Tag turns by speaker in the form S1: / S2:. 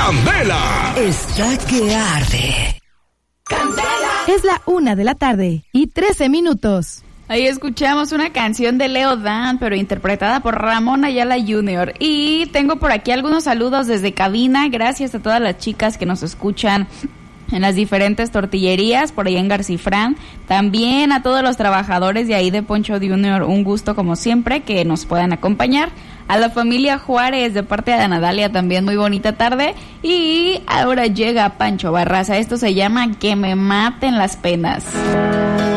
S1: Candela está que arde.
S2: ¡Candela!
S3: Es la 1:13 p.m.
S4: Ahí escuchamos una canción de Leo Dan, pero interpretada por Ramón Ayala Jr. Y tengo por aquí algunos saludos desde cabina. Gracias a todas las chicas que nos escuchan en las diferentes tortillerías por allá en Garcifrán. También a todos los trabajadores de ahí de Poncho Jr. Un gusto como siempre que nos puedan acompañar. A la familia Juárez de parte de Ana Dalia también muy bonita tarde. Y ahora llega Pancho Barraza. Esto se llama Que me maten las penas.